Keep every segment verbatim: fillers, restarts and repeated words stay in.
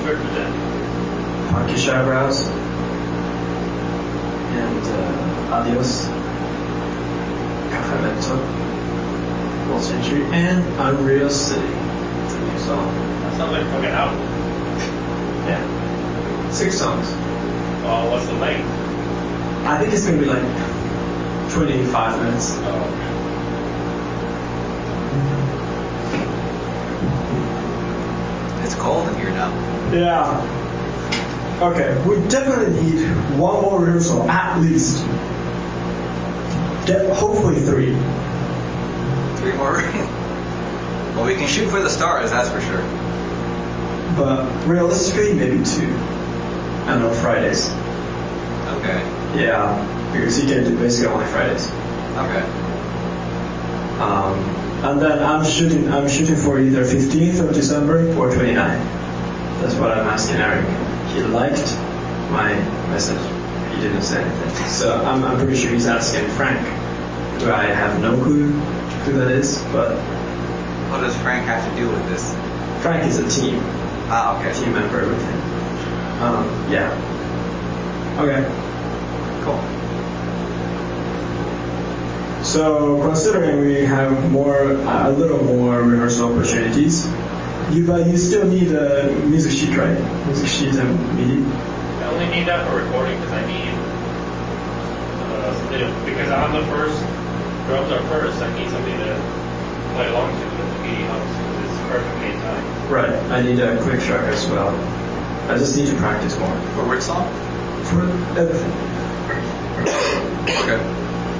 start with that. Punkish Eyebrows. And uh, Adios. Cafamento. World Century. And Unreal City. It's a new song. That sounds like a fucking album. Yeah. Six songs. Uh, what's the length? I think it's going to be like twenty-five minutes. Oh, okay. It's cold in here now. Yeah. Okay, we definitely need one more rehearsal, at least. De- hopefully three. Three more. Well, we can shoot for the stars, that's for sure. But realistically, maybe two. I know Fridays. Okay. Yeah, because you can do basically only Fridays. Okay. Um, and then I'm shooting. I'm shooting for either fifteenth of December or twenty-ninth. That's what I'm asking Eric. He liked my message. He didn't say anything. So I'm, I'm pretty sure he's asking Frank, who I have no clue who that is. But What does Frank have to do with this? Frank is a team. Ah, okay. Team member with him. Um, yeah. Okay. Cool. So considering we have more, a little more rehearsal opportunities, you but you still need a music sheet, right? Music sheet and MIDI. I only need that for recording because I need uh, something to, because on the first drums are first. I need something to play along to, and the MIDI helps because it's perfectly timed. Right. I need a quick track as well. I just need to practice more. For which song? For everything. Okay.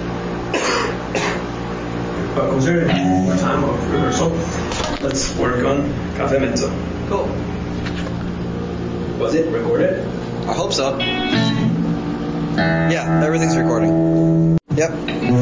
But considering more time of rehearsal, let's work on Cafamento. Cool. Was it recorded? I hope so. Yeah, everything's recording. Yep.